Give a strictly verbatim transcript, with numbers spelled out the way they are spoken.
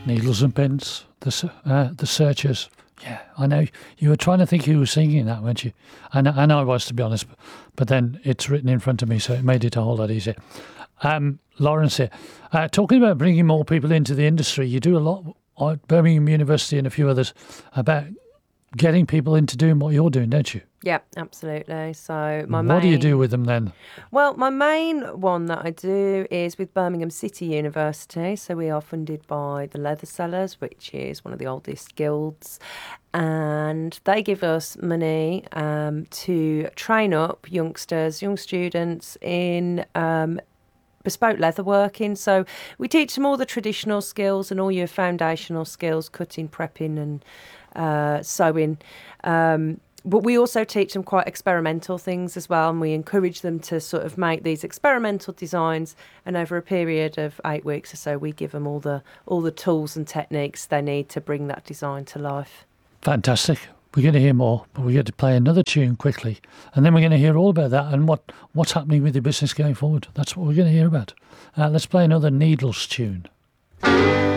Needles and pins, the s- uh, the searchers. Yeah, I know. You were trying to think who was singing that, weren't you? And, and I was, to be honest. But then it's written in front of me, so it made it a whole lot easier. Um, Lawrence here. Uh, talking about bringing more people into the industry, you do a lot at Birmingham University and a few others about getting people into doing what you're doing, don't you? Yeah, absolutely. So my what main, do you do with them then? Well, my main one that I do is with Birmingham City University. So we are funded by the Leather Sellers, which is one of the oldest guilds. And they give us money um, to train up youngsters, young students in um, bespoke leatherworking. So we teach them all the traditional skills and all your foundational skills, cutting, prepping and uh, sewing. Um, but we also teach them quite experimental things as well, and we encourage them to sort of make these experimental designs. And over a period of eight weeks or so, we give them all the all the tools and techniques they need to bring that design to life. Fantastic. We're going to hear more, but we're going to play another tune quickly. And then we're going to hear all about that and what, what's happening with your business going forward. That's what we're going to hear about. Uh, let's play another Needles tune.